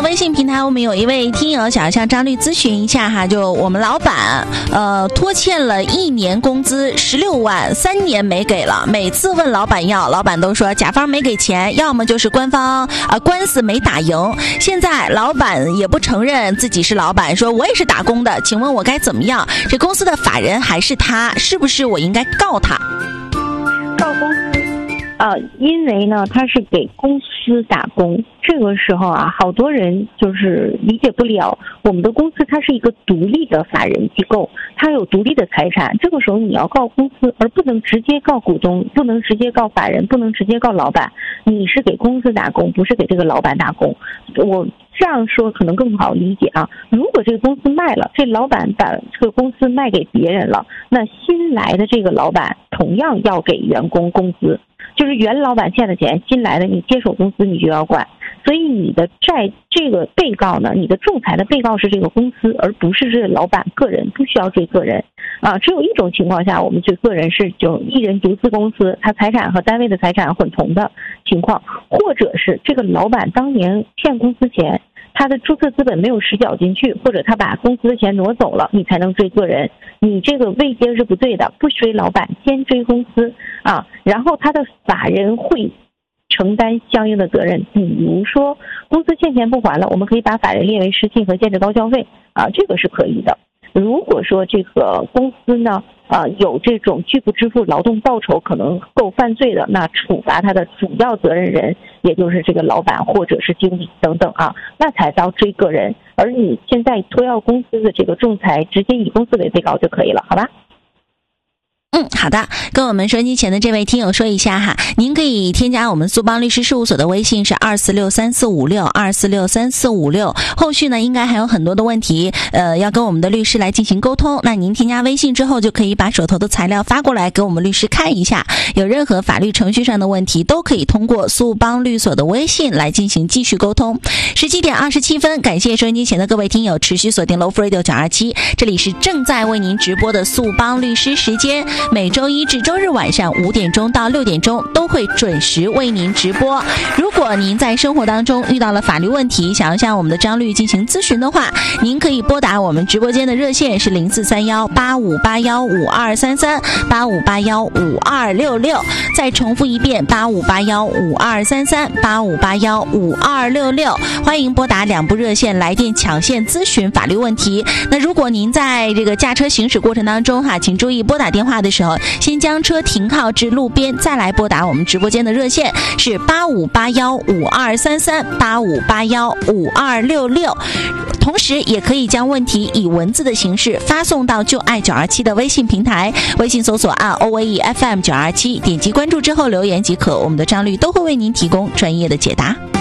微信平台，我们有一位听友想要向张律咨询一下哈，就我们老板拖欠了1年工资16万，3年没给了，每次问老板要，老板都说甲方没给钱，要么就是官司没打赢。现在老板也不承认自己是老板，说我也是打工的，请问我该怎么样？这公司的法人还是他，是不是我应该告他？ 告公司因为呢他是给公司打工，这个时候啊，好多人就是理解不了，我们的公司它是一个独立的法人机构，它有独立的财产，这个时候你要告公司，而不能直接告股东，不能直接告法人，不能直接告老板，你是给公司打工，不是给这个老板打工。我这样说可能更好理解啊。如果这个公司卖了，这老板把这个公司卖给别人了，那新来的这个老板同样要给员工工资，就是原老板欠的钱，新来的你接手公司你就要管。所以你的这个被告呢，你的仲裁的被告是这个公司，而不是这个老板个人，不需要追个人啊。只有一种情况下我们追个人，是就一人独资公司，他财产和单位的财产混同的情况，或者是这个老板当年欠公司钱，他的注册资本没有实缴进去，或者他把公司的钱挪走了，你才能追个人。你这个位阶是不对的，不追老板，先追公司啊，然后他的法人会承担相应的责任。比如说公司欠钱不还了，我们可以把法人列为失信和限制高消费啊，这个是可以的。如果说这个公司呢有这种拒不支付劳动报酬可能够犯罪的，那处罚他的主要责任人，也就是这个老板或者是经理等等啊，那才遭追个人。而你现在拖要公司的这个仲裁，直接以公司为被告就可以了，好吧？ 好的，跟我们收音机前的这位听友说一下哈，您可以添加我们苏邦律师事务所的微信是2463456，2463456，后续呢应该还有很多的问题要跟我们的律师来进行沟通。那您添加微信之后，就可以把手头的材料发过来给我们律师看一下，有任何法律程序上的问题都可以通过苏邦律所的微信来进行继续沟通。17点27分，感谢收音机前的各位听友持续锁定 Love Radio 927，这里是正在为您直播的苏邦律师时间，每周一至周日晚上5点钟到6点钟都会准时为您直播。如果您在生活当中遇到了法律问题，想要向我们的张律进行咨询的话，您可以拨打我们直播间的热线是043185815233，85815266，再重复一遍85815233，85815266，欢迎拨打2部热线来电抢线咨询法律问题。那如果您在这个驾车行驶过程当中请注意拨打电话的时候，先将车停靠至路边，再来拨打我们直播间的热线是85815233，85815266。同时也可以将问题以文字的形式发送到就爱927的微信平台，微信搜索按 OAE FM 927，点击关注之后留言即可，我们的张律都会为您提供专业的解答。